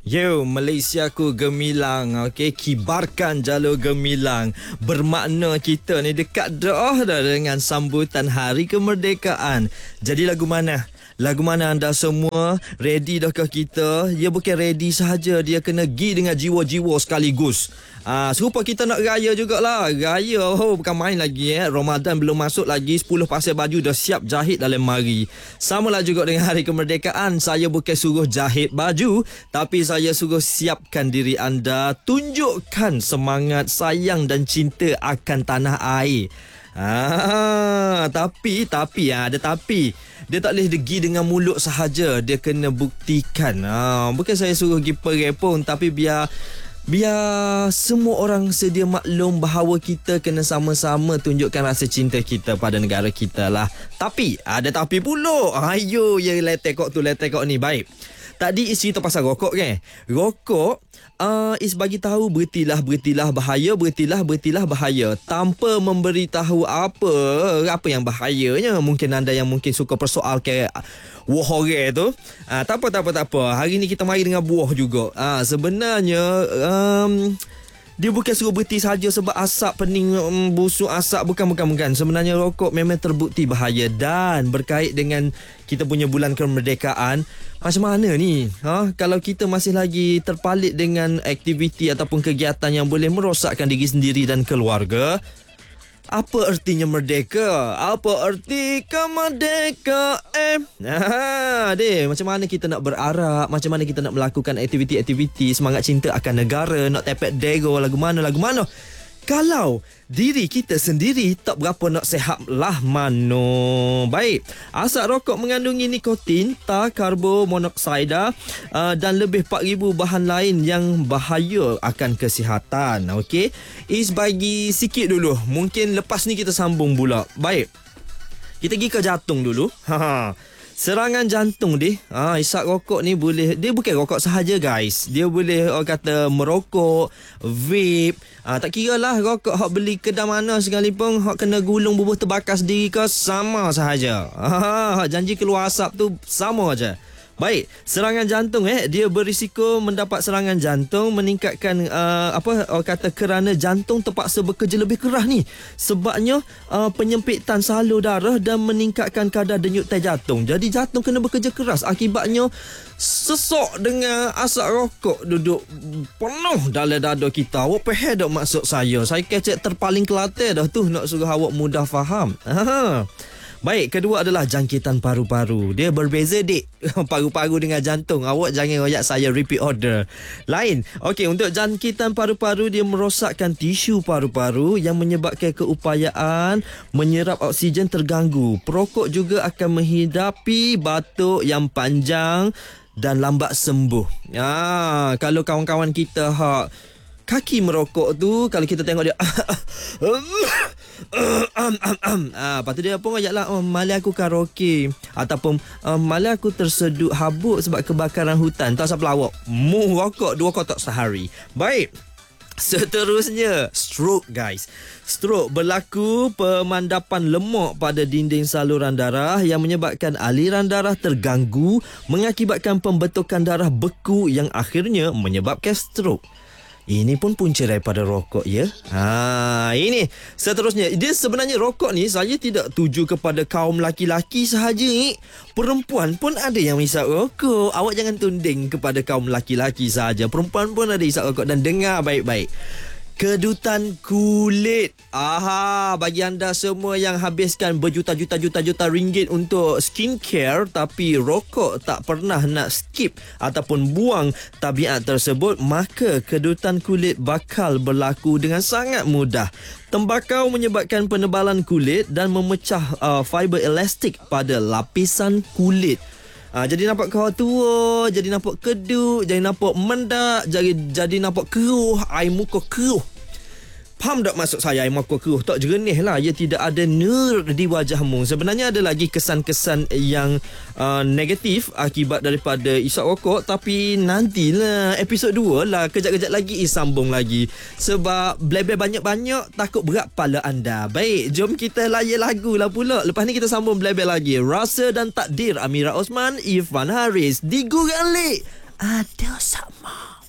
Yo, Malaysia ku gemilang, okey, kibarkan jalur gemilang. Bermakna kita ni dekat dah dengan sambutan Hari Kemerdekaan. Jadi lagu mana? Lagu mana anda semua? Ready dah ke kita? Dia bukan ready sahaja, dia kena pergi dengan jiwa-jiwa sekaligus. Serupa kita nak raya jugalah. Raya bukan main lagi Ramadan belum masuk lagi, 10 pasal baju dah siap jahit dalam mari. Samalah juga dengan Hari Kemerdekaan. Saya bukan suruh jahit baju, tapi saya suruh siapkan diri anda, tunjukkan semangat sayang dan cinta akan tanah air. Tapi ada tapi. Dia tak boleh pergi dengan mulut sahaja, dia kena buktikan. Bukan saya suruh pergi pergi pun, tapi biar semua orang sedia maklum bahawa kita kena sama-sama tunjukkan rasa cinta kita pada negara kita lah. Tapi ada tapi pula. Ayo, ya letekok ni. Baik. Tadi isi cerita pasal rokok kan. Rokok is bagi tahu berhentilah bahaya tanpa memberitahu apa yang bahayanya. Mungkin anda yang mungkin suka persoal kayak buah hore tu. Tak apa. Hari ni kita mari dengan buah juga. Sebenarnya dia bukan suruh berhenti saja sebab asap pening, busuk asap. Bukan. Sebenarnya rokok memang terbukti bahaya. Dan berkait dengan kita punya bulan kemerdekaan, macam mana ni? Kalau kita masih lagi terpalit dengan aktiviti ataupun kegiatan yang boleh merosakkan diri sendiri dan keluarga, apa artinya merdeka? Apa arti kemerdekaan? Macam mana kita nak berarak? Macam mana kita nak melakukan aktiviti-aktiviti semangat cinta akan negara? Nak tepek dego lagu mana? Kalau diri kita sendiri tak berapa nak sehat lah mano. Baik, asap rokok mengandungi nikotin, tar, karbomonoksida dan lebih 4,000 bahan lain yang bahaya akan kesihatan. Okey, is bagi sikit dulu. Mungkin lepas ni kita sambung pula. Baik, kita pergi ke jantung dulu. Serangan jantung dia, isap rokok ni boleh, dia bukan rokok sahaja guys. Dia boleh kata merokok, vape, tak kira lah rokok hak beli kedai mana sekalipun, hak kena gulung bubuh terbakar sendiri ke, sama sahaja. Janji keluar asap tu sama aja. Baik, serangan jantung dia berisiko mendapat serangan jantung, meningkatkan kerana jantung terpaksa bekerja lebih keras ni. Sebabnya penyempitan salur darah dan meningkatkan kadar denyut tai jantung. Jadi jantung kena bekerja keras, akibatnya sesok dengan asap rokok duduk penuh dalam dada kita. Awak faham tak maksud saya? Saya kecek terpaling Kelantan dah tu nak suruh awak mudah faham. Baik, kedua adalah jangkitan paru-paru. Dia berbeza dik. Paru-paru dengan jantung. Awak jangan royak saya repeat order. Lain. Okey, untuk jangkitan paru-paru, dia merosakkan tisu paru-paru yang menyebabkan keupayaan menyerap oksigen terganggu. Perokok juga akan menghidapi batuk yang panjang dan lambat sembuh. Kalau kawan-kawan kita kaki merokok tu, kalau kita tengok dia lepas tu dia pun ajaklah, malam aku karaoke, ataupun malam aku tersedut habuk sebab kebakaran hutan. Tak siapa lawak rokok 2 kotak sehari. Baik, seterusnya stroke guys. Stroke berlaku pemandapan lemak pada dinding saluran darah yang menyebabkan aliran darah terganggu, mengakibatkan pembentukan darah beku yang akhirnya menyebabkan stroke. Ini pun punca daripada rokok ya. Ini seterusnya. Dia sebenarnya rokok ni saya tidak tuju kepada kaum laki-laki sahaja. Perempuan pun ada yang hisap rokok. Awak jangan tunding kepada kaum laki-laki sahaja. Perempuan pun ada hisap rokok. Dan dengar baik-baik. Kedutan kulit. Bagi anda semua yang habiskan berjuta-juta ringgit untuk skincare tapi rokok tak pernah nak skip ataupun buang tabiat tersebut, maka kedutan kulit bakal berlaku dengan sangat mudah. Tembakau menyebabkan penebalan kulit dan memecah fiber elastik pada lapisan kulit. Jadi nampak kau tua, jadi nampak kedut, jadi nampak mendak, jadi nampak keruh, air muka keruh. Faham tak maksud saya air muka keruh? Tak jernih lah, ia tidak ada nur di wajahmu. Sebenarnya ada lagi kesan-kesan yang negatif akibat daripada isap rokok. Tapi nantilah episod 2 lah, kejap-kejap lagi sambung lagi. Sebab blabber banyak-banyak takut berat kepala anda. Baik, jom kita layan lagu lah pula. Lepas ni kita sambung blabber lagi. Rasa dan Takdir, Amira Osman, Irfan Haris, Digurang Lik.